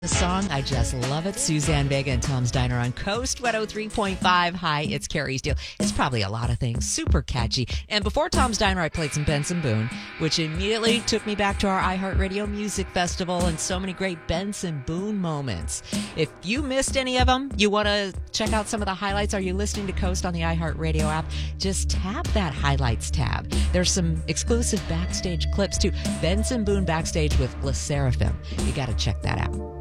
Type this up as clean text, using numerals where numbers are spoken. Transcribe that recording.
The song, I just love it. Suzanne Vega and Tom's Diner on Coast 103.5. Hi, it's Carrie Steele. It's probably a lot of things. Super catchy. And before Tom's Diner, I played some Benson Boone, which immediately took me back to our iHeartRadio Music Festival and so many great Benson Boone moments. If you missed any of them, you want to check out some of the highlights, are you listening to Coast on the iHeartRadio app? Just tap that highlights tab. There's some exclusive backstage clips too. Benson Boone backstage with Le Seraphim. You got to check that out.